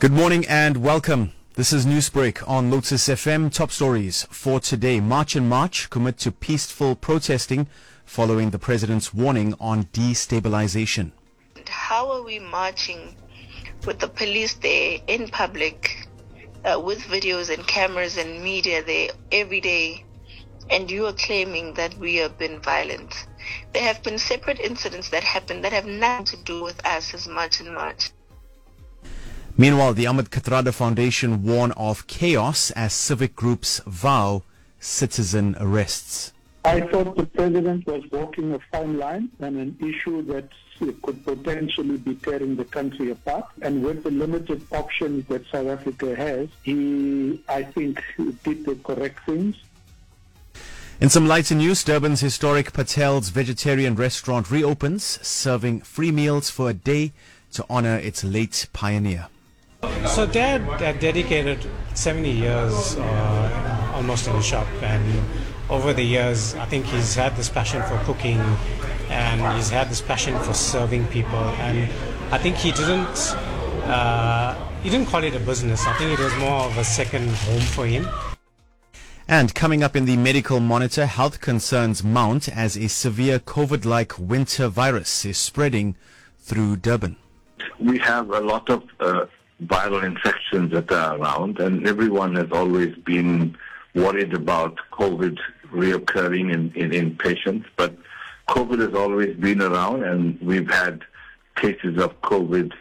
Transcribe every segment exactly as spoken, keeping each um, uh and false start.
Good morning and welcome. This is Newsbreak on Lotus F M. Top stories for today. March and March commit to peaceful protesting following the president's warning on destabilization. How are we marching with the police there in public, uh, with videos and cameras and media there every day, and you are claiming that we have been violent? There have been separate incidents that happened that have nothing to do with us as March and March. Meanwhile, the Ahmed Kathrada Foundation warn of chaos as civic groups vow citizen arrests. I thought the president was walking a fine line on an issue that could potentially be tearing the country apart. And with the limited options that South Africa has, he, I think, did the correct things. In some lighter news, Durban's historic Patel's vegetarian restaurant reopens, serving free meals for a day to honor its late pioneer. So Dad, Dad dedicated seventy years uh, almost in the shop, and over the years I think he's had this passion for cooking and he's had this passion for serving people, and I think he didn't uh, he didn't call it a business. I think it was more of a second home for him. And coming up in the medical monitor, health concerns mount as a severe COVID-like winter virus is spreading through Durban. We have a lot of uh, viral infections that are around, and everyone has always been worried about COVID reoccurring in, in, in patients. But COVID has always been around, and we've had cases of COVID.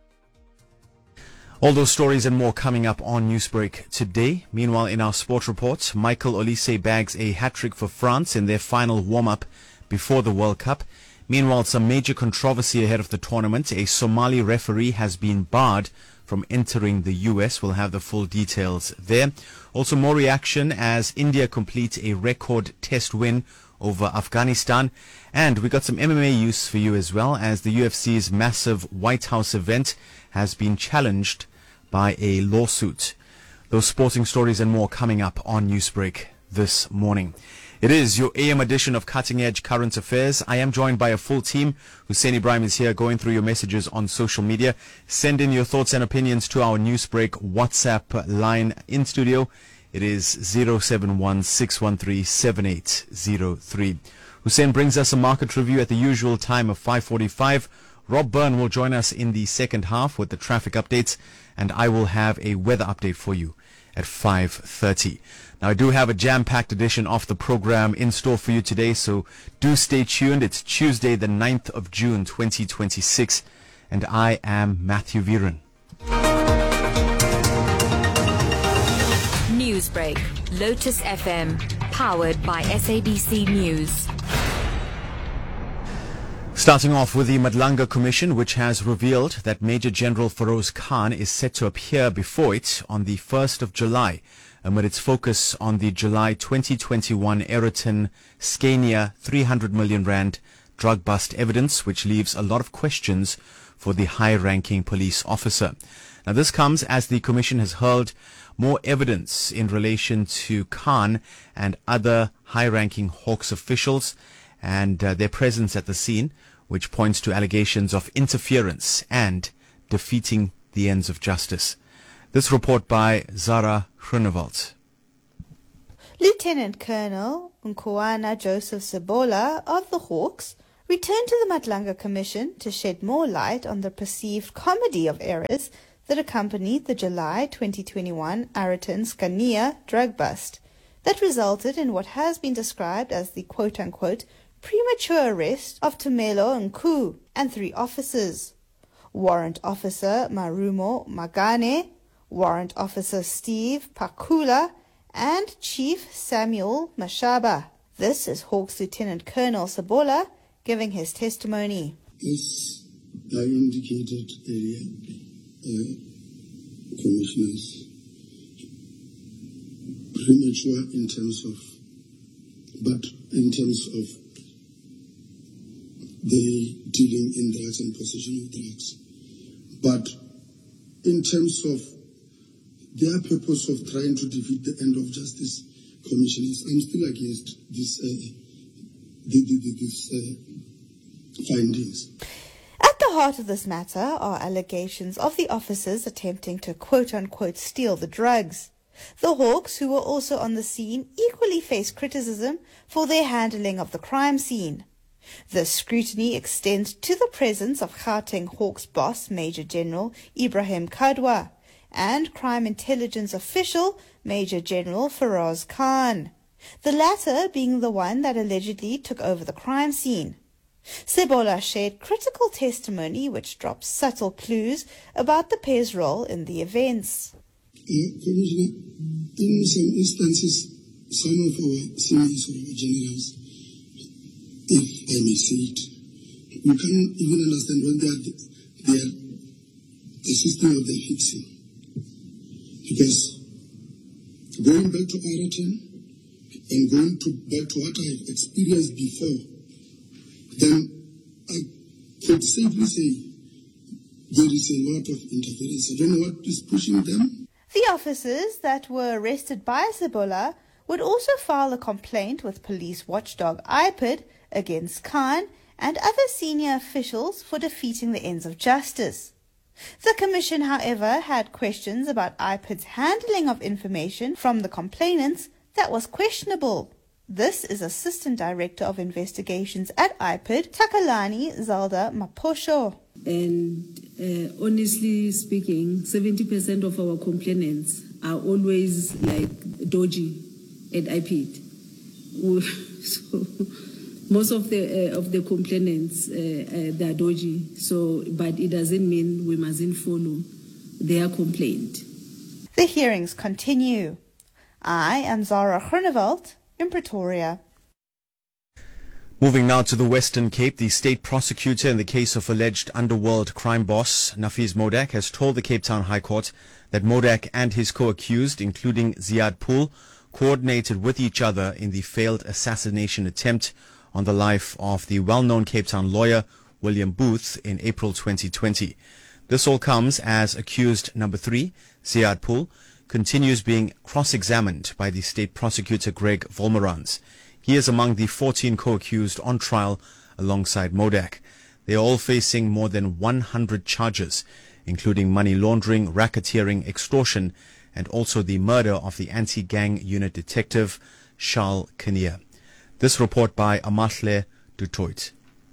All those stories and more coming up on Newsbreak today. Meanwhile, in our sport report, Michael Olise bags a hat-trick for France in their final warm-up before the World Cup. Meanwhile, some major controversy ahead of the tournament. A Somali referee has been barred from entering the U S. We'll have the full details there. Also, more reaction as India completes a record test win over Afghanistan. And we got some M M A news for you as well, as the U F C's massive White House event has been challenged by a lawsuit. Those sporting stories and more coming up on Newsbreak this morning. It is your A M edition of Cutting Edge Current Affairs. I am joined by a full team. Hussein Ibrahim is here going through your messages on social media. Send in your thoughts and opinions to our Newsbreak WhatsApp line in studio. It is zero seven one six one three seven eight zero three. Hussein brings us a market review at the usual time of five forty-five. Rob Byrne will join us in the second half with the traffic updates, and I will have a weather update for you at five thirty. Now, I do have a jam-packed edition of the program in store for you today, so do stay tuned. It's Tuesday, the ninth of June, twenty twenty-six, and I am Matthew Viren. Newsbreak, Lotus F M, powered by S A B C News. Starting off with the Madlanga Commission, which has revealed that Major General Feroz Khan is set to appear before it on the first of July, amid its focus on the July twenty twenty-one Aeroton Scania three hundred million rand drug bust evidence, which leaves a lot of questions for the high-ranking police officer. Now, this comes as the Commission has hurled more evidence in relation to Khan and other high-ranking Hawks officials and uh, their presence at the scene, which points to allegations of interference and defeating the ends of justice. This report by Zara Groenewald. Lieutenant Colonel Nkoana Joseph Sebola of the Hawks returned to the Madlanga Commission to shed more light on the perceived comedy of errors that accompanied the July twenty twenty-one Aeroton Scania drug bust that resulted in what has been described as the quote-unquote premature arrest of Tumelo Nku and three officers: Warrant Officer Marumo Magane, Warrant Officer Steve Pakula, and Chief Samuel Mashaba. This is Hawks Lieutenant Colonel Sebola giving his testimony. As I indicated earlier, uh, Commissioners, premature in terms of, but in terms of the dealing in drugs and possession of drugs. But in terms of their purpose of trying to defeat the end of justice, Commissioners, I'm still against this, uh, the, the, the, this uh, findings. At the the heart of this matter are allegations of the officers attempting to quote-unquote steal the drugs. The Hawks, who were also on the scene, equally face criticism for their handling of the crime scene. The scrutiny extends to the presence of Gauteng Hawks boss Major General Ibrahim Kadwa and crime intelligence official Major General Feroz Khan, the latter being the one that allegedly took over the crime scene. Sebola shared critical testimony which drops subtle clues about the pair's role in the events. Uh, Commissioner, in some instances, some of our seniors or our generals, if I may say it, you can't even understand when they are, they are assisting or they are fixing. Because going back to Araten and going to, back to what I have experienced before, then I could safely say there is a lot of interference. I don't know what is pushing them. The officers that were arrested by Sebola would also file a complaint with police watchdog I P I D against Khan and other senior officials for defeating the ends of justice. The Commission, however, had questions about I P I D's handling of information from the complainants that was questionable. This is Assistant Director of Investigations at I P I D, Takalani Zalda Maposho. And uh, honestly speaking, seventy percent of our complainants are always like dodgy at I P I D. So most of the uh, of the complainants uh, uh, they are dodgy. So, but it doesn't mean we mustn't follow their complaint. The hearings continue. I am Zara Groenewald in Pretoria. Moving now to the Western Cape, the state prosecutor in the case of alleged underworld crime boss Nafiz Modak has told the Cape Town High Court that Modak and his co-accused, including Ziad Pool, coordinated with each other in the failed assassination attempt on the life of the well-known Cape Town lawyer William Booth in April twenty twenty. This all comes as accused number three, Ziad Pool, continues being cross-examined by the state prosecutor Greg Volmerans. He is among the fourteen co-accused on trial alongside Modak. They are all facing more than one hundred charges, including money laundering, racketeering, extortion, and also the murder of the anti-gang unit detective Charles Kinnear. This report by Amahle Dutoit.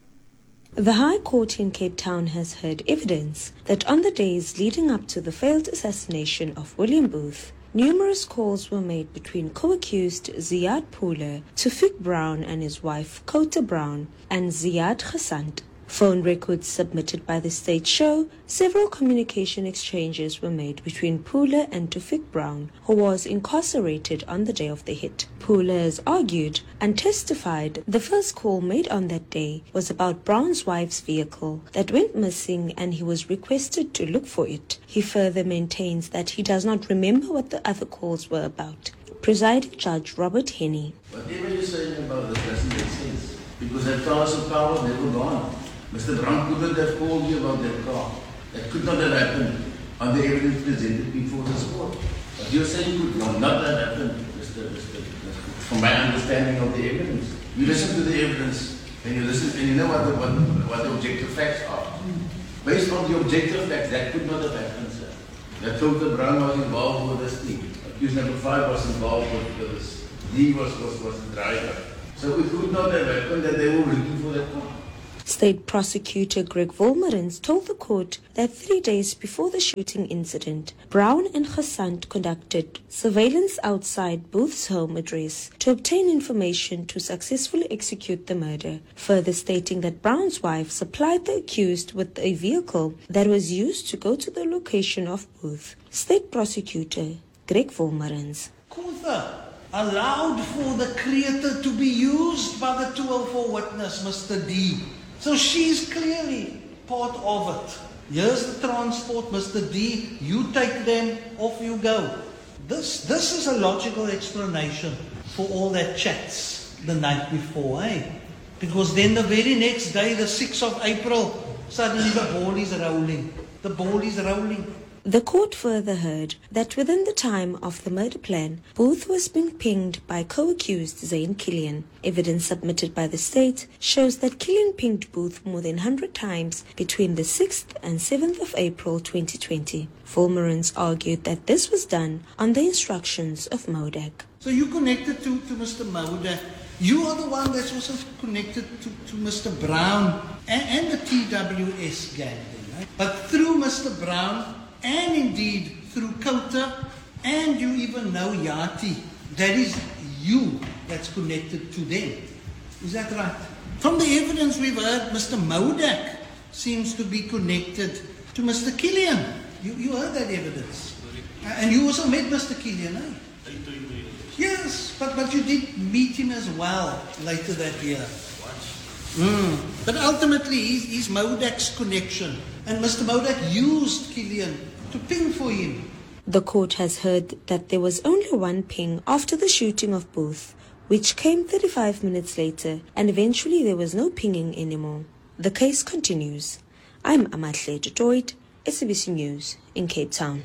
The High Court in Cape Town has heard evidence that on the days leading up to the failed assassination of William Booth, numerous calls were made between co-accused Ziad Pooler, Tufik Brown and his wife Kota Brown, and Ziad Ghasant. Phone records submitted by the state show several communication exchanges were made between Pooler and Tufik Brown, who was incarcerated on the day of the hit. Pooler has argued and testified the first call made on that day was about Brown's wife's vehicle that went missing and he was requested to look for it. He further maintains that he does not remember what the other calls were about. Presiding Judge Robert Henney. Whatever you're saying about this doesn't make sense, because that cars of power never gone. Mister Brown couldn't have called you about that car. That could not have happened on the evidence presented before this court. But you're saying could not, not have happened, Mister Mister From my understanding of the evidence. You listen to the evidence and you listen and you know what the, what, what the objective facts are. Based on the objective facts, that could not have happened, sir. That Kota Brown was involved with this thing. Accused number five was involved with this. He was, was, was the driver. So it could not have happened that they were looking for that car. State Prosecutor Greg Volmerans told the court that three days before the shooting incident, Brown and Ghasant conducted surveillance outside Booth's home address to obtain information to successfully execute the murder, further stating that Brown's wife supplied the accused with a vehicle that was used to go to the location of Booth. State Prosecutor Greg Volmerans. Kota allowed for the creator to be used by the two oh four witness, Mister D. So she's clearly part of it. Here's the transport, Mister D. You take them, off you go. This this is a logical explanation for all that chats the night before, eh? Because then the very next day, the sixth of April, suddenly the ball is rolling. The ball is rolling. The court further heard that within the time of the murder plan, Booth was being pinged by co-accused Zayn Killian. Evidence submitted by the state shows that Killian pinged Booth more than one hundred times between the sixth and seventh of April twenty twenty. Fulmerans argued that this was done on the instructions of Modak. So you connected to, to Mister Modak. You are the one that's also connected to, to Mister Brown and, and the T W S gang. Right? But through Mister Brown and indeed through Kota, and you even know Yati, that is you that's connected to them. Is that right? From the evidence we've heard, Mister Modak seems to be connected to Mister Killian. You, you heard that evidence. And you also met Mister Killian, eh? Yes, but, but you did meet him as well later that year. Mm. But ultimately, he's, he's Modak's connection. And Mister Modak used Killian to ping for him. The court has heard that there was only one ping after the shooting of Booth, which came thirty-five minutes later, and eventually there was no pinging anymore. The case continues. I'm Amahle Detroit, S A B C News in Cape Town.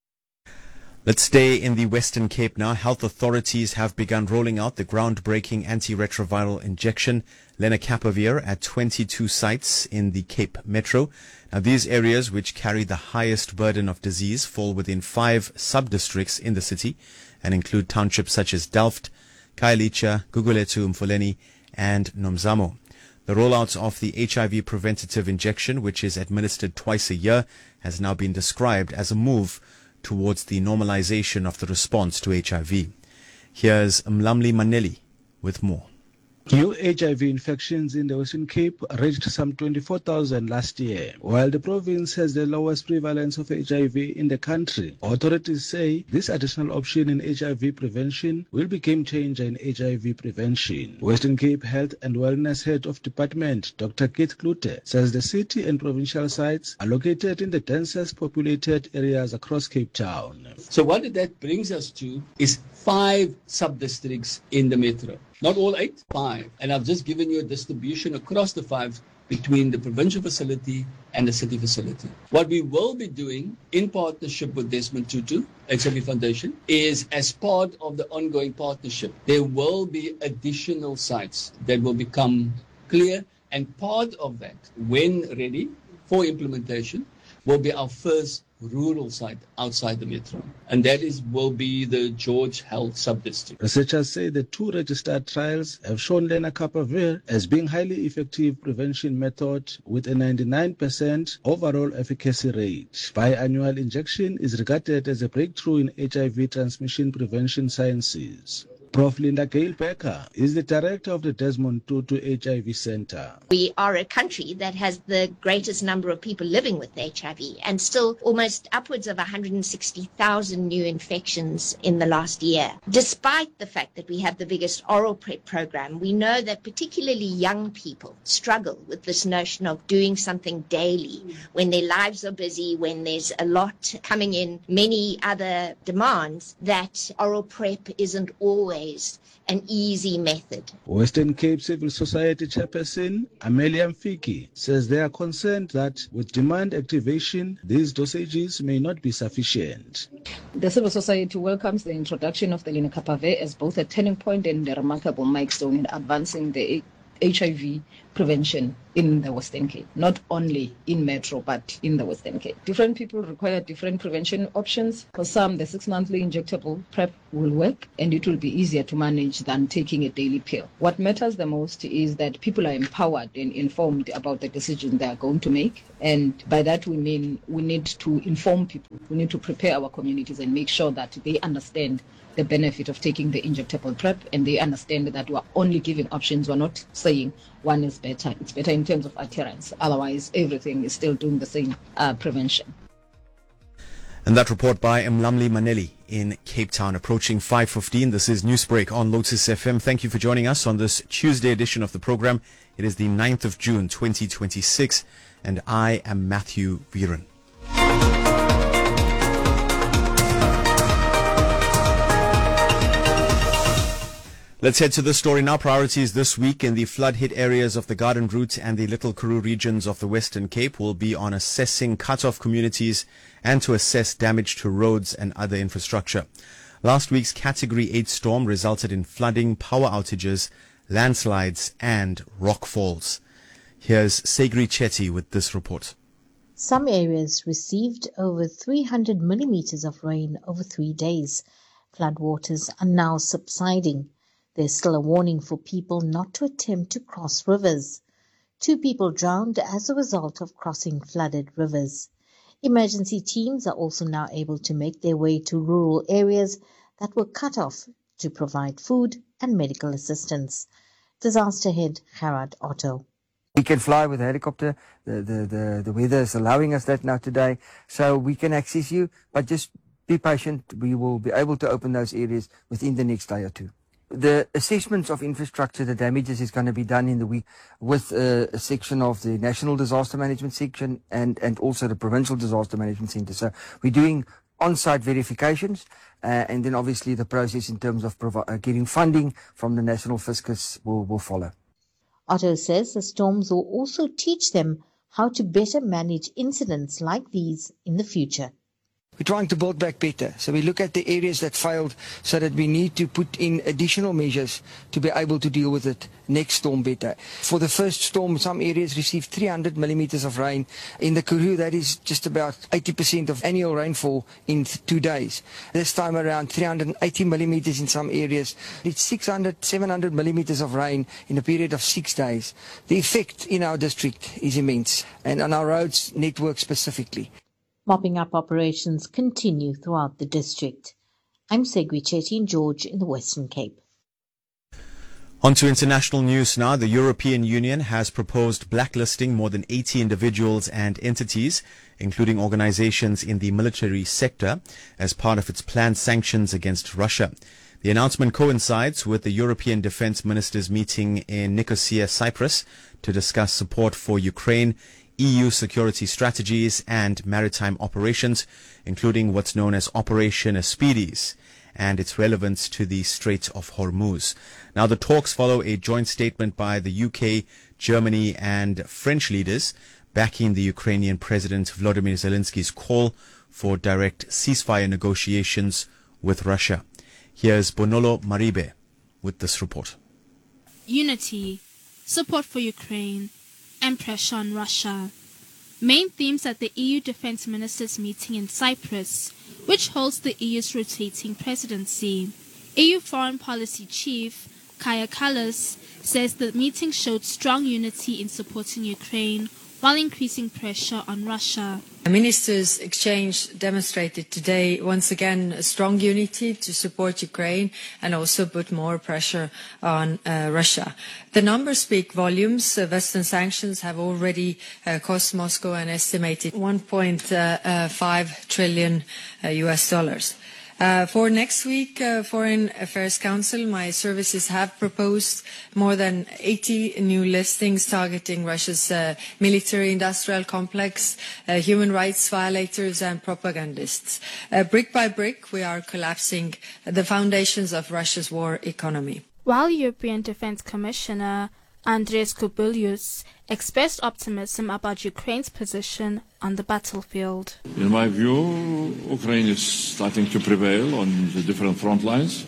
Let's stay in the Western Cape now. Health authorities have begun rolling out the groundbreaking antiretroviral injection lenacapavir at twenty-two sites in the Cape Metro. Now, these areas, which carry the highest burden of disease, fall within five sub-districts in the city and include townships such as Delft, Khayelitsha, Gugulethu, Mfuleni and Nomzamo. The rollout of the H I V preventative injection, which is administered twice a year, has now been described as a move towards the normalization of the response to H I V. Here's Mlamli Maneli with more. New H I V infections in the Western Cape reached some twenty-four thousand last year. While the province has the lowest prevalence of H I V in the country, authorities say this additional option in H I V prevention will be a game changer in H I V prevention. Western Cape Health and Wellness Head of Department, Doctor Keith Klute, says the city and provincial sites are located in the densest populated areas across Cape Town. So what that brings us to is five sub-districts in the metro. Not all eight, five. And I've just given you a distribution across the five between the provincial facility and the city facility. What we will be doing in partnership with Desmond Tutu, H I V Foundation, is as part of the ongoing partnership, there will be additional sites that will become clear. And part of that, when ready for implementation, will be our first rural site outside the metro, and that is will be the George Health Sub-District. Researchers say the two registered trials have shown lenacapavir as being highly effective prevention method with a ninety-nine percent overall efficacy rate. Biannual injection is regarded as a breakthrough in H I V transmission prevention sciences. Professor Linda Gale Becker is the director of the Desmond Tutu H I V Center. We are a country that has the greatest number of people living with H I V, and still almost upwards of one hundred sixty thousand new infections in the last year. Despite the fact that we have the biggest oral PrEP program, we know that particularly young people struggle with this notion of doing something daily when their lives are busy, when there's a lot coming in, many other demands, that oral PrEP isn't always an easy method. Western Cape Civil Society chairperson Amelia Mfiki says they are concerned that with demand activation, these dosages may not be sufficient. The civil society welcomes the introduction of the lenacapavir as both a turning point and a remarkable milestone in advancing the H I V prevention in the Western Cape, not only in Metro, but in the Western Cape. Different people require different prevention options. For some, the six-monthly injectable PrEP will work, and it will be easier to manage than taking a daily pill. What matters the most is that people are empowered and informed about the decision they are going to make, and by that we mean we need to inform people. We need to prepare our communities and make sure that they understand the benefit of taking the injectable PrEP, and they understand that we're only giving options. We're not saying one is better. It's better in terms of adherence. Otherwise, everything is still doing the same uh, prevention. And that report by Mlamli Maneli in Cape Town. Approaching five fifteen. This is Newsbreak on Lotus F M. Thank you for joining us on this Tuesday edition of the program. It is the ninth of June, twenty twenty-six, and I am Matthew Viren. Let's head to this story now. Priorities this week in the flood-hit areas of the Garden Route and the Little Karoo regions of the Western Cape will be on assessing cut-off communities and to assess damage to roads and other infrastructure. Last week's Category eight storm resulted in flooding, power outages, landslides and rockfalls. Here's Segri Chetty with this report. Some areas received over three hundred millimeters of rain over three days. Floodwaters are now subsiding. There's still a warning for people not to attempt to cross rivers. Two people drowned as a result of crossing flooded rivers. Emergency teams are also now able to make their way to rural areas that were cut off to provide food and medical assistance. Disaster head Gerard Otto. We can fly with a helicopter. The, the, the, the weather is allowing us that now today. So we can access you, but just be patient. We will be able to open those areas within the next day or two. The assessments of infrastructure, the damages, is going to be done in the week with a, a section of the National Disaster Management section and, and also the Provincial Disaster Management Centre. So we're doing on-site verifications uh, and then obviously the process in terms of provi- uh, getting funding from the National Fiscus will, will follow. Otto says the storms will also teach them how to better manage incidents like these in the future. We're trying to build back better. So we look at the areas that failed so that we need to put in additional measures to be able to deal with it next storm better. For the first storm, some areas received three hundred millimeters of rain. In the Karoo, that is just about eighty percent of annual rainfall in two days. This time around, three hundred eighty millimeters in some areas. It's six hundred, seven hundred millimeters of rain in a period of six days. The effect in our district is immense, and on our roads network specifically. Mopping up operations continue throughout the district. I'm Segri Chetty in George in the Western Cape. On to international news now. The European Union has proposed blacklisting more than eighty individuals and entities, including organizations in the military sector, as part of its planned sanctions against Russia. The announcement coincides with the European Defence Ministers meeting in Nicosia, Cyprus, to discuss support for Ukraine, E U security strategies and maritime operations, including what's known as Operation Aspides and its relevance to the Strait of Hormuz. Now, the talks follow a joint statement by the U K, Germany and French leaders backing the Ukrainian President Volodymyr Zelensky's call for direct ceasefire negotiations with Russia. Here's Bonolo Maribe with this report. Unity, support for Ukraine, and pressure on Russia. Main themes at the E U Defence Ministers meeting in Cyprus, which holds the E U's rotating presidency. E U Foreign Policy Chief Kaja Kallas says the meeting showed strong unity in supporting Ukraine while increasing pressure on Russia. The ministers' exchange demonstrated today once again a strong unity to support Ukraine and also put more pressure on uh, Russia. The numbers speak volumes. Uh, Western sanctions have already uh, cost Moscow an estimated one point five trillion uh, U S dollars. Uh, for next week, uh, Foreign Affairs Council, my services have proposed more than eighty new listings targeting Russia's uh, military-industrial complex, uh, human rights violators and propagandists. Uh, brick by brick, we are collapsing the foundations of Russia's war economy. While European Defence Commissioner Andrius Kubilius expressed optimism about Ukraine's position on the battlefield. In my view, Ukraine is starting to prevail on the different front lines,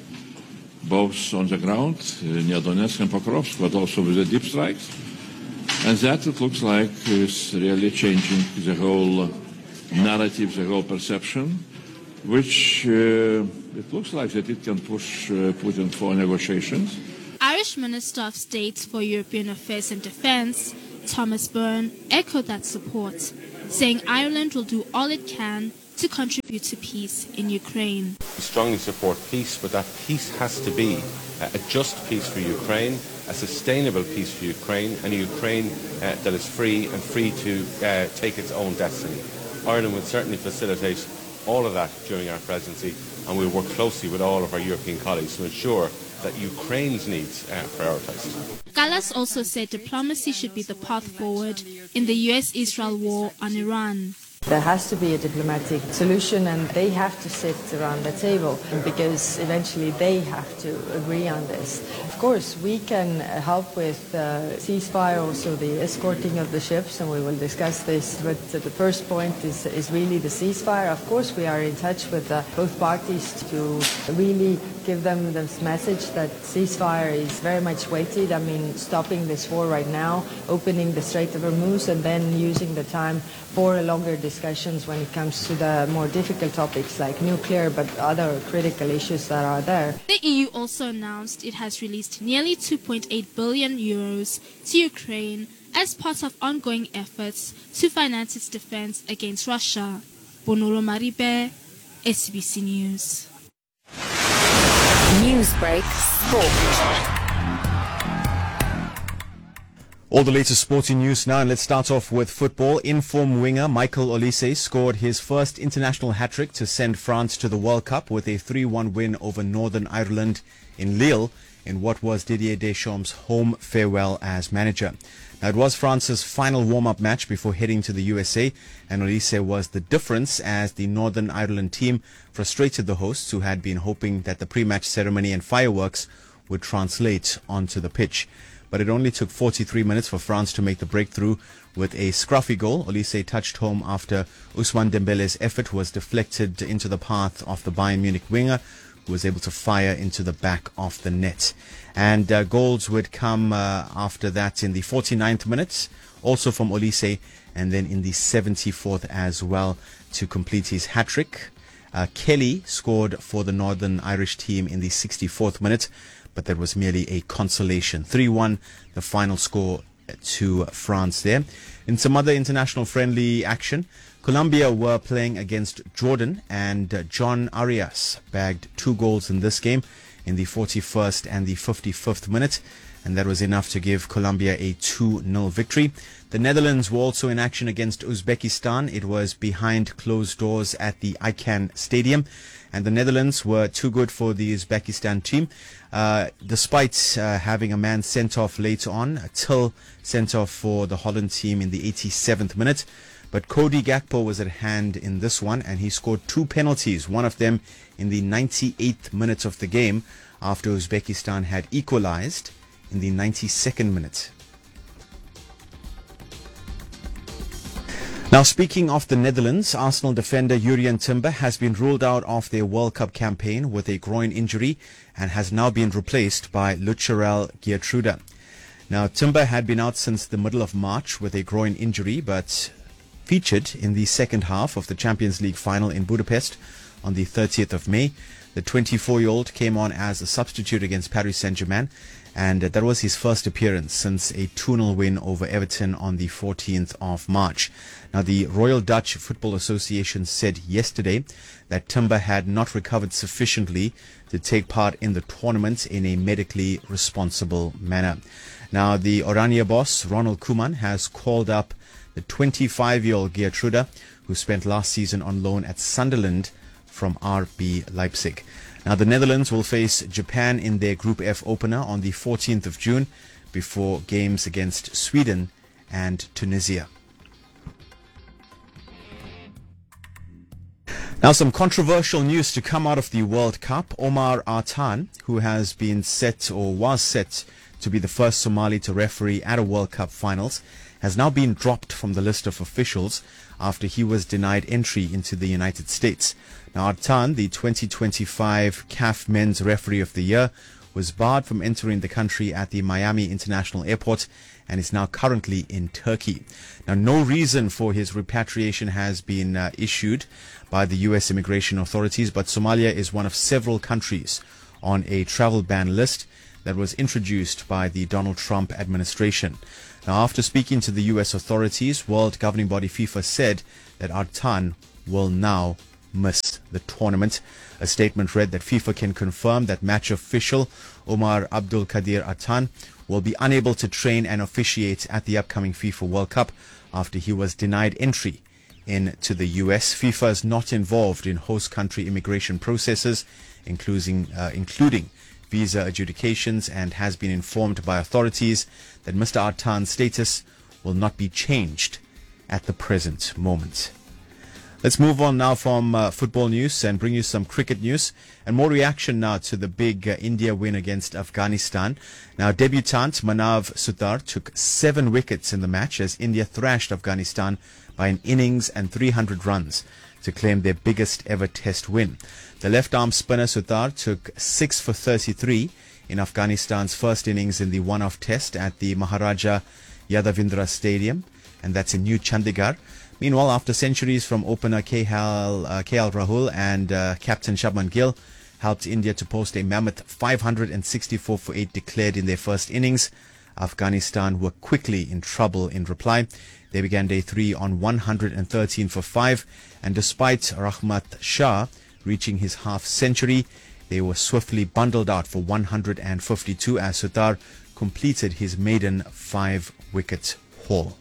both on the ground, near Donetsk and Pokrovsk, but also with the deep strikes. And that, it looks like, is really changing the whole narrative, the whole perception, which uh, it looks like that it can push uh, Putin for negotiations. Irish Minister of State for European Affairs and Defence, Thomas Byrne, echoed that support, saying Ireland will do all it can to contribute to peace in Ukraine. We strongly support peace, but that peace has to be a just peace for Ukraine, a sustainable peace for Ukraine, and a Ukraine uh, that is free and free to uh, take its own destiny. Ireland will certainly facilitate all of that during our presidency, and we'll work closely with all of our European colleagues to ensure that Ukraine's needs are prioritised. Kallas also said diplomacy should be the path forward in the U S Israel war on Iran. There has to be a diplomatic solution, and they have to sit around the table because eventually they have to agree on this. Of course, we can help with uh, ceasefire, also the escorting of the ships, and we will discuss this. But uh, the first point is, is really the ceasefire. Of course, we are in touch with uh, both parties to really give them this message that ceasefire is very much weighted. I mean, stopping this war right now, opening the Strait of Hormuz, and then using the time for longer discussions when it comes to the more difficult topics like nuclear, but other critical issues that are there. The E U also announced it has released nearly two point eight billion euros to Ukraine as part of ongoing efforts to finance its defense against Russia. Bonolo Maribe, S B C News. Newsbreak Sport. All the latest sporting news now, and let's start off with football. In-form winger Michael Olise scored his first international hat-trick to send France to the World Cup with a three one win over Northern Ireland in Lille in what was Didier Deschamps' home farewell as manager. Now, it was France's final warm-up match before heading to the U S A, and Olise was the difference as the Northern Ireland team frustrated the hosts, who had been hoping that the pre-match ceremony and fireworks would translate onto the pitch. But it only took forty-three minutes for France to make the breakthrough with a scruffy goal. Olise touched home after Ousmane Dembele's effort was deflected into the path of the Bayern Munich winger, who was able to fire into the back of the net. And uh, goals would come uh, after that in the forty-ninth minute, also from Olise, and then in the seventy-fourth as well to complete his hat-trick. Uh, Kelly scored for the Northern Irish team in the sixty-fourth minute, but that was merely a consolation. three one, the final score to France there. In some other international friendly action, Colombia were playing against Jordan, and uh, John Arias bagged two goals in this game in the forty-first and the fifty-fifth minute, and that was enough to give Colombia a two nil victory. The Netherlands were also in action against Uzbekistan. It was behind closed doors at the Ican Stadium, and the Netherlands were too good for the Uzbekistan team. Uh, despite uh, having a man sent off later on, Till sent off for the Holland team in the eighty-seventh minute. But Cody Gakpo was at hand in this one, and he scored two penalties, one of them in the ninety-eighth minute of the game, after Uzbekistan had equalized in the ninety-second minute. Now, speaking of the Netherlands, Arsenal defender Jurrien Timber has been ruled out of their World Cup campaign with a groin injury and has now been replaced by Lucharel Geertruida. Now, Timber had been out since the middle of March with a groin injury, but featured in the second half of the Champions League final in Budapest on the thirtieth of May. The twenty-four-year-old came on as a substitute against Paris Saint-Germain, and that was his first appearance since a two nil win over Everton on the fourteenth of March. Now, the Royal Dutch Football Association said yesterday that Timber had not recovered sufficiently to take part in the tournament in a medically responsible manner. Now, the Oranje boss, Ronald Koeman, has called up the twenty-five-year-old Geertruida, who spent last season on loan at Sunderland from R B Leipzig. Now, the Netherlands will face Japan in their Group F opener on the fourteenth of June before games against Sweden and Tunisia. Now, some controversial news to come out of the World Cup. Omar Artan, who has been set or was set to be the first Somali to referee at a World Cup finals, has now been dropped from the list of officials after he was denied entry into the United States. Now, Artan, the twenty twenty-five C A F Men's Referee of the Year, was barred from entering the country at the Miami International Airport and is now currently in Turkey. Now, no reason for his repatriation has been uh, issued by the U S immigration authorities, but Somalia is one of several countries on a travel ban list that was introduced by the Donald Trump administration. Now, after speaking to the U S authorities, World Governing Body FIFA said that Artan will now miss the tournament. A statement read that FIFA can confirm that match official Omar Abdul Kadir Artan will be unable to train and officiate at the upcoming FIFA World Cup after he was denied entry into the U S. FIFA is not involved in host country immigration processes, including uh, including visa adjudications, and has been informed by authorities that Mister Artan's status will not be changed at the present moment. Let's move on now from uh, football news and bring you some cricket news and more reaction now to the big uh, India win against Afghanistan. Now, debutant Manav Sutar took seven wickets in the match as India thrashed Afghanistan by an innings and three hundred runs to claim their biggest ever test win. The left-arm spinner Sutar took six for thirty-three in Afghanistan's first innings in the one-off test at the Maharaja Yadavindra Stadium, and that's in New Chandigarh. Meanwhile, after centuries from opener K L, uh, K L Rahul and uh, captain Shubman Gill helped India to post a mammoth five hundred sixty-four for eight declared in their first innings, Afghanistan were quickly in trouble in reply. They began day three on one hundred thirteen for five, and despite Rahmat Shah reaching his half century, they were swiftly bundled out for one hundred fifty-two as Sutar completed his maiden five-wicket haul.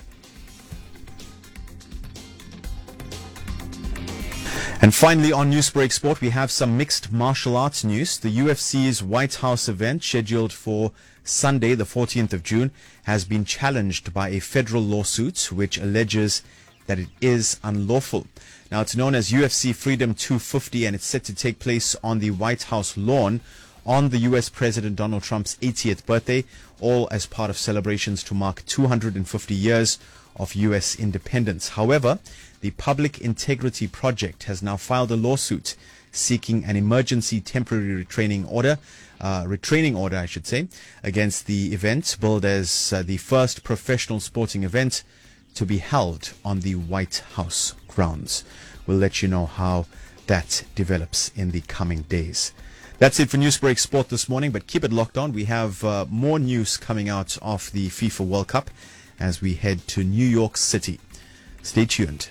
And finally, on Newsbreak Sport, we have some mixed martial arts news. The U F C's White House event, scheduled for Sunday, the fourteenth of June, has been challenged by a federal lawsuit which alleges that it is unlawful. Now, it's known as U F C Freedom two fifty, and it's set to take place on the White House lawn on the U S President Donald Trump's eightieth birthday, all as part of celebrations to mark two hundred fifty years of U S independence. However, the Public Integrity Project has now filed a lawsuit seeking an emergency temporary retraining order, uh, retraining order, I should say, against the event, billed as uh, the first professional sporting event to be held on the White House grounds. We'll let you know how that develops in the coming days. That's it for Newsbreak Sport this morning, but keep it locked on. We have uh, more news coming out of the FIFA World Cup as we head to New York City. Stay tuned.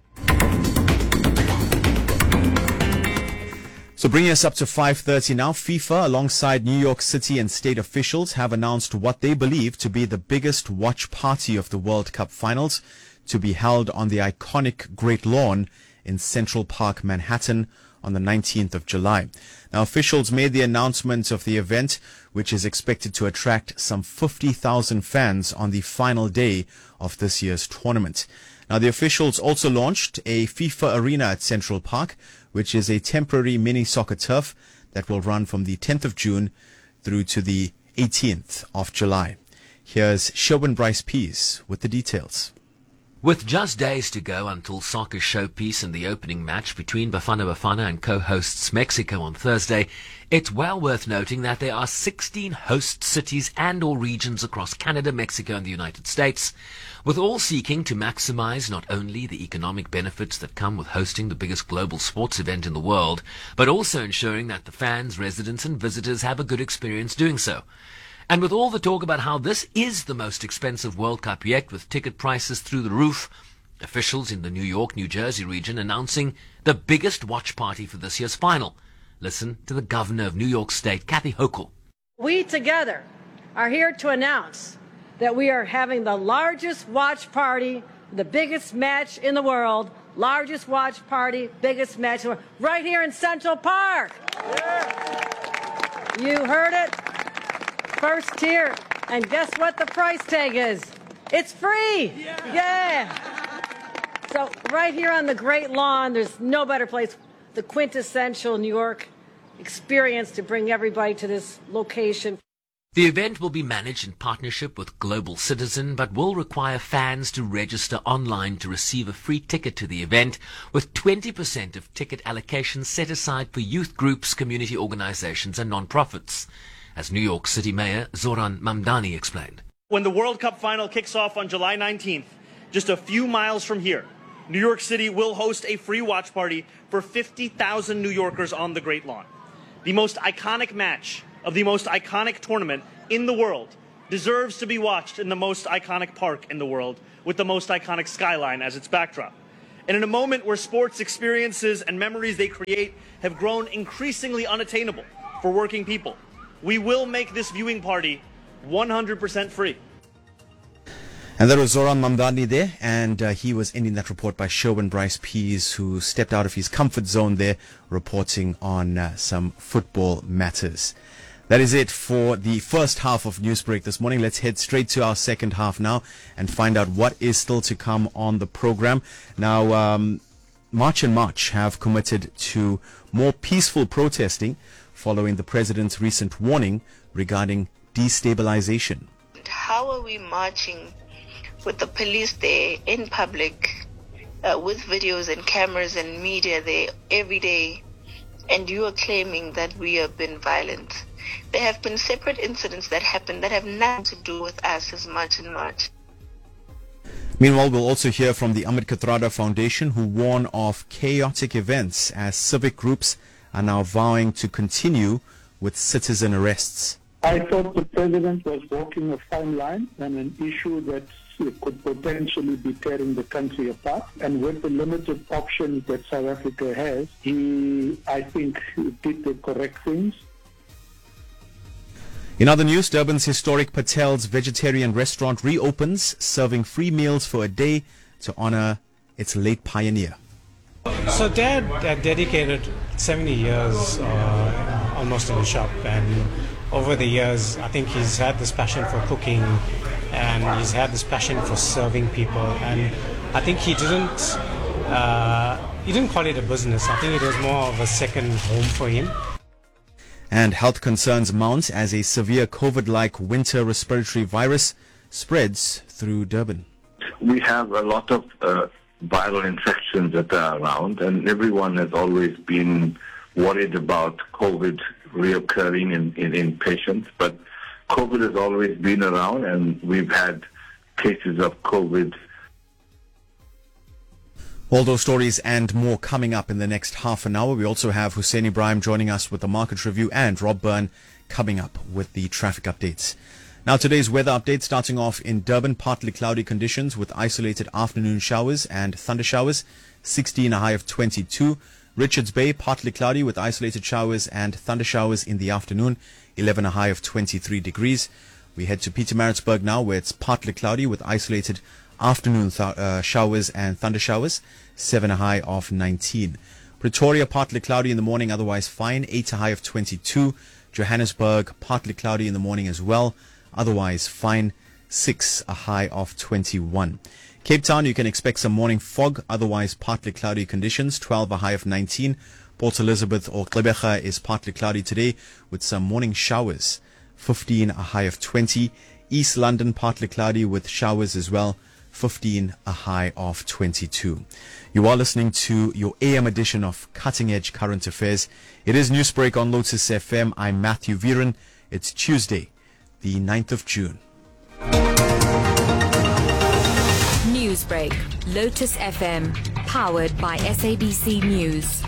So bringing us up to five thirty now, FIFA alongside New York City and state officials have announced what they believe to be the biggest watch party of the World Cup finals, to be held on the iconic Great Lawn in Central Park, Manhattan on the nineteenth of July. Now, officials made the announcement of the event, which is expected to attract some fifty thousand fans on the final day of this year's tournament. Now, the officials also launched a FIFA arena at Central Park, which is a temporary mini soccer turf that will run from the tenth of June through to the eighteenth of July. Here's Sherwin Bryce Pease with the details. With just days to go until soccer showpiece in the opening match between Bafana Bafana and co-hosts Mexico on Thursday, it's well worth noting that there are sixteen host cities and or regions across Canada, Mexico and the United States, with all seeking to maximize not only the economic benefits that come with hosting the biggest global sports event in the world, but also ensuring that the fans, residents and visitors have a good experience doing so. And with all the talk about how this is the most expensive World Cup yet, with ticket prices through the roof, officials in the New York, New Jersey region announcing the biggest watch party for this year's final. Listen to the governor of New York State, Kathy Hochul. We together are here to announce that we are having the largest watch party, the biggest match in the world, largest watch party, biggest match in the world, right here in Central Park. Yeah. You heard it. First tier, and guess what the price tag is? It's free! Yeah. yeah! So right here on the Great Lawn, there's no better place, the quintessential New York experience to bring everybody to this location. The event will be managed in partnership with Global Citizen, but will require fans to register online to receive a free ticket to the event, with twenty percent of ticket allocations set aside for youth groups, community organizations and non-profits. As New York City Mayor Zoran Mamdani explained. When the World Cup final kicks off on July nineteenth, just a few miles from here, New York City will host a free watch party for fifty thousand New Yorkers on the Great Lawn. The most iconic match of the most iconic tournament in the world deserves to be watched in the most iconic park in the world with the most iconic skyline as its backdrop. And in a moment where sports experiences and memories they create have grown increasingly unattainable for working people, we will make this viewing party one hundred percent free. And that was Zoran Mamdani there, and uh, he was ending that report by Sherwin Bryce Pease, who stepped out of his comfort zone there, reporting on uh, some football matters. That is it for the first half of Newsbreak this morning. Let's head straight to our second half now and find out what is still to come on the program. Now, um, March and March have committed to more peaceful protesting following the president's recent warning regarding destabilization. How are we marching with the police there in public, uh, with videos and cameras and media there every day, and you are claiming that we have been violent? There have been separate incidents that happened that have nothing to do with us as March and March. Meanwhile, we'll also hear from the Ahmed Kathrada Foundation, who warn of chaotic events as civic groups are now vowing to continue with citizen arrests. I thought the president was walking a fine line on an issue that could potentially be tearing the country apart. And with the limited options that South Africa has, he, I think, did the correct things. In other news, Durban's historic Patel's vegetarian restaurant reopens, serving free meals for a day to honor its late pioneer. So Dad uh, dedicated seventy years uh, almost in the shop, and over the years I think he's had this passion for cooking and he's had this passion for serving people, and I think he didn't uh, he didn't call it a business. I think it was more of a second home for him. And health concerns mount as a severe COVID-like winter respiratory virus spreads through Durban. We have a lot of uh, viral infections that are around, and everyone has always been worried about COVID reoccurring in, in, in patients. But COVID has always been around, and we've had cases of COVID. All those stories and more coming up in the next half an hour. We also have Hussein Ibrahim joining us with the market review and Rob Byrne coming up with the traffic updates. Now today's weather update starting off in Durban, partly cloudy conditions with isolated afternoon showers and thunder showers, sixteen a high of twenty-two. Richards Bay, partly cloudy with isolated showers and thunder showers in the afternoon, eleven a high of twenty-three degrees. We head to Pietermaritzburg now, where it's partly cloudy with isolated afternoon th- uh, showers and thunder showers, seven a high of nineteen. Pretoria, partly cloudy in the morning, otherwise fine, eight a high of twenty-two. Johannesburg, partly cloudy in the morning as well, otherwise fine, six a high of twenty-one. Cape Town, you can expect some morning fog, otherwise partly cloudy conditions, twelve a high of nineteen. Port Elizabeth or Gqeberha is partly cloudy today with some morning showers, fifteen a high of twenty. East London, partly cloudy with showers as well, fifteen a high of twenty-two. You are listening to your A M edition of Cutting Edge Current Affairs. It is Newsbreak on Lotus F M. I'm Matthew Viren. It's Tuesday, the ninth of June. Newsbreak, Lotus F M, powered by S A B C News.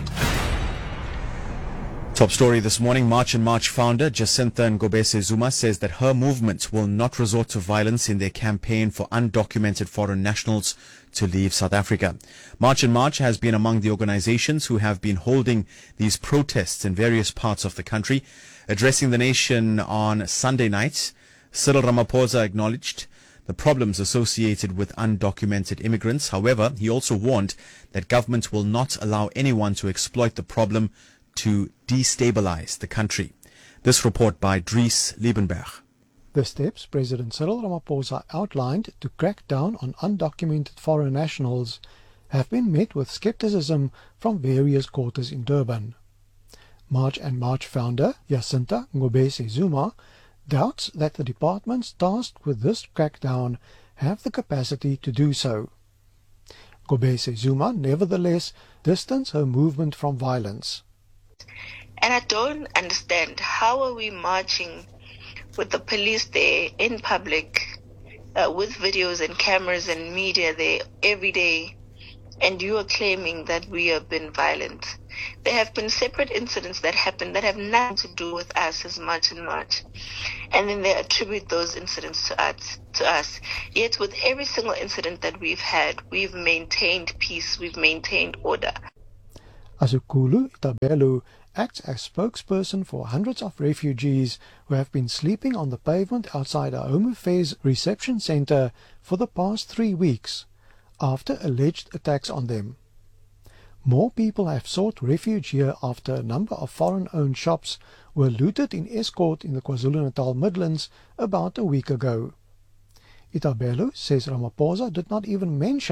Top story this morning, March and March founder Jacinta Ngobese Zuma says that her movement will not resort to violence in their campaign for undocumented foreign nationals to leave South Africa. March and March has been among the organizations who have been holding these protests in various parts of the country. Addressing the nation on Sunday night, Cyril Ramaphosa acknowledged the problems associated with undocumented immigrants. However, he also warned that government will not allow anyone to exploit the problem to destabilize the country. This report by Dries Liebenberg. The steps President Cyril Ramaphosa outlined to crack down on undocumented foreign nationals have been met with skepticism from various quarters in Durban. March and March founder Jacinta Ngobese Zuma doubts that the departments tasked with this crackdown have the capacity to do so. Ngobese Zuma nevertheless distanced her movement from violence. And I don't understand, how are we marching with the police there in public, uh, with videos and cameras and media there every day, and you are claiming that we have been violent? There have been separate incidents that happened that have nothing to do with us as March and March. And then they attribute those incidents to us, to us. Yet with every single incident that we've had, we've maintained peace, we've maintained order. Azukulu Itabelo acts as spokesperson for hundreds of refugees who have been sleeping on the pavement outside a Home Affairs reception center for the past three weeks after alleged attacks on them. More people have sought refuge here after a number of foreign-owned shops were looted in Escort in the KwaZulu-Natal Midlands about a week ago. Itabelo says Ramaphosa did not even mention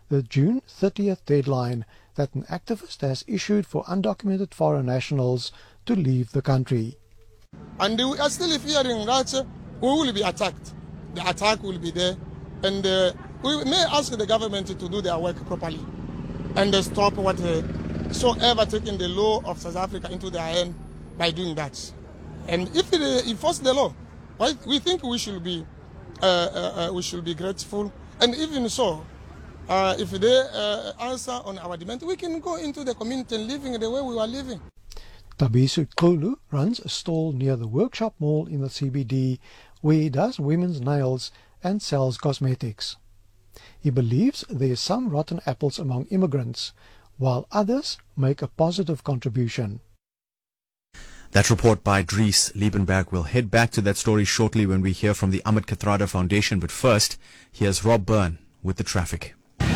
the June thirtieth deadline that an activist has issued for undocumented foreign nationals to leave the country. And we are still fearing that we will be attacked. The attack will be there. And uh, we may ask the government to do their work properly and uh, stop whatsoever taking the law of South Africa into their hand by doing that. And if it uh, enforce the law, right, we think we should be uh, uh, uh, we should be grateful. And even so, uh, if they uh, answer on our demand, we can go into the community and living the way we are living. Tabiso Kulu runs a stall near the Workshop Mall in the C B D where he does women's nails and sells cosmetics. He believes there is some rotten apples among immigrants, while others make a positive contribution. That report by Dries Liebenberg. We'll head back to that story shortly when we hear from the Ahmed Kathrada Foundation, but first, here's Rob Byrne with the traffic.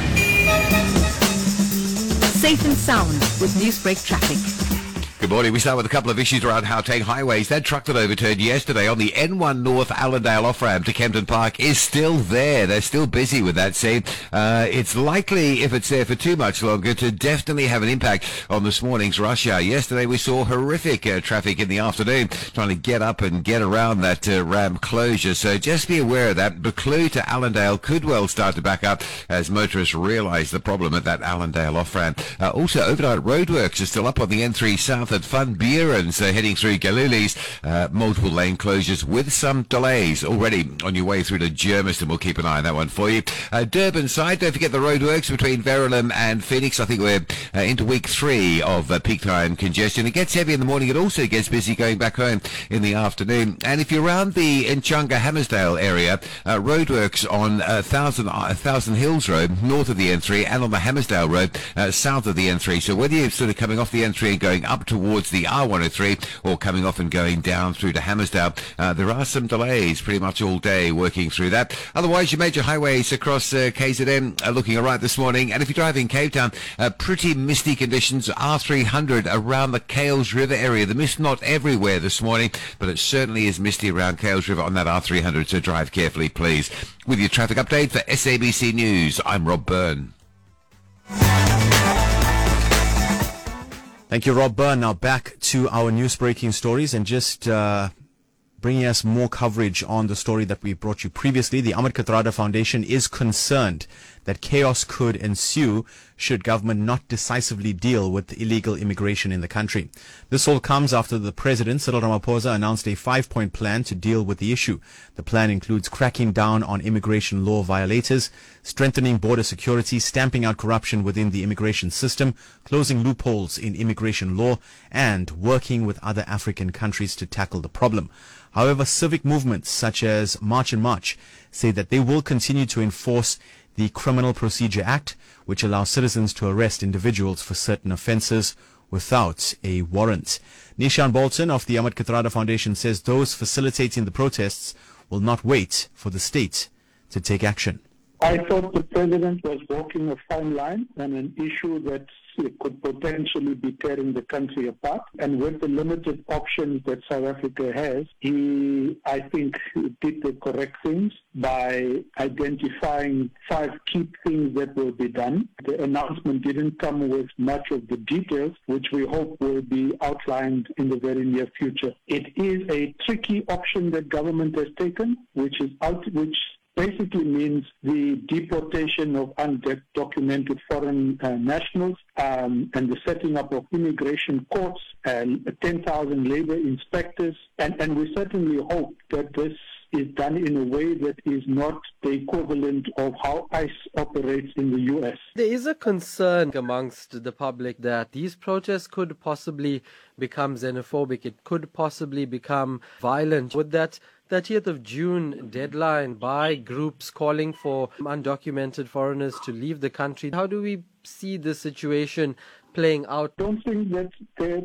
Safe and sound with Newsbreak traffic. Good morning. We start with a couple of issues around Gauteng highways. That truck that overturned yesterday on the N one North Allendale off-ramp to Kempton Park is still there. They're still busy with that scene. Uh, it's likely, if it's there for too much longer, to definitely have an impact on this morning's rush hour. Yesterday we saw horrific uh, traffic in the afternoon trying to get up and get around that uh, ramp closure. So just be aware of that. Buccleuch to Allendale could well start to back up as motorists realise the problem at that Allendale off-ramp. Uh, also, overnight roadworks are still up on the N three South at Van Buren, so heading through Galilees, uh, multiple lane closures with some delays already on your way through to Germiston. We'll keep an eye on that one for you. Uh, Durban side, don't forget the roadworks between Verulam and Phoenix. I think we're uh, into week three of uh, peak time congestion. It gets heavy in the morning. It also gets busy going back home in the afternoon. And if you're around the Nchanga Hammersdale area, uh, roadworks on uh, Thousand, uh, Thousand Hills Road, north of the N three, and on the Hammersdale Road, uh, south of the N three. So whether you're sort of coming off the N three and going up towards the R one oh three or coming off and going down through to Hammersdale, uh, there are some delays pretty much all day working through that. Otherwise, your major highways across uh, K Z N are looking all right this morning. And if you're driving Cape Town, uh, pretty misty conditions. R three hundred around the Kales River area. The mist not everywhere this morning, but it certainly is misty around Kales River on that R three hundred, so drive carefully, please. With your traffic update for S A B C News, I'm Rob Byrne. Thank you, Rob Byrne. Now back to our news breaking stories and just uh, bringing us more coverage on the story that we brought you previously. The Ahmed Kathrada Foundation is concerned that chaos could ensue should government not decisively deal with illegal immigration in the country. This all comes after the President, Cyril Ramaphosa, announced a five-point plan to deal with the issue. The plan includes cracking down on immigration law violators, strengthening border security, stamping out corruption within the immigration system, closing loopholes in immigration law, and working with other African countries to tackle the problem. However, civic movements such as March and March say that they will continue to enforce the Criminal Procedure Act, which allows citizens to arrest individuals for certain offences without a warrant. Nishan Bolton of the Ahmed Kathrada Foundation says those facilitating the protests will not wait for the state to take action. I thought the president was walking a fine line on an issue that could potentially be tearing the country apart. And with the limited options that South Africa has, he, I think, did the correct things by identifying five key things that will be done. The announcement didn't come with much of the details, which we hope will be outlined in the very near future. It is a tricky option that government has taken, which is out, which basically means the deportation of undocumented foreign uh, nationals um, and the setting up of immigration courts and ten thousand labor inspectors. And, and we certainly hope that this is done in a way that is not the equivalent of how ICE operates in the U S. There is a concern amongst the public that these protests could possibly become xenophobic. It could possibly become violent. Would that thirtieth of June deadline by groups calling for undocumented foreigners to leave the country, how do we see the situation playing out? I don't think that there